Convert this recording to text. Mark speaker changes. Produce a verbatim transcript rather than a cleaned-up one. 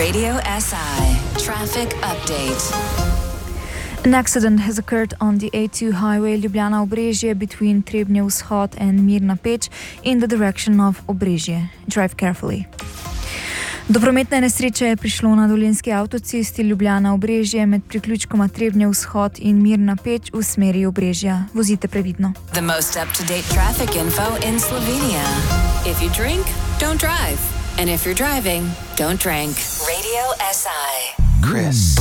Speaker 1: Radio S I Traffic Update.
Speaker 2: An accident has occurred on the A two highway Ljubljana Obrežje between Trebnje Vzhod and Mirna Peč in the direction of Obrežje. Drive carefully. Do prometne nesreče je prišlo na dolenjski avtocesti Ljubljana Obrežje med priključkoma Trebnje Vzhod in Mirna Peč v smeri Obrežja. Vozite previdno.
Speaker 1: The most up-to-date traffic info in Slovenia. If you drink, don't drive. And if you're driving, don't drink. Radio S I.
Speaker 3: Chris.